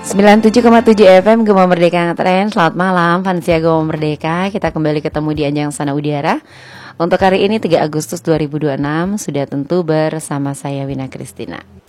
97,7 FM Gema Merdeka Ngetren. Selamat malam Fansia Gema Merdeka. Kita kembali ketemu di Anjang Sana Udara. Untuk hari ini 3 Agustus 2026. Sudah tentu bersama saya Wina Kristina.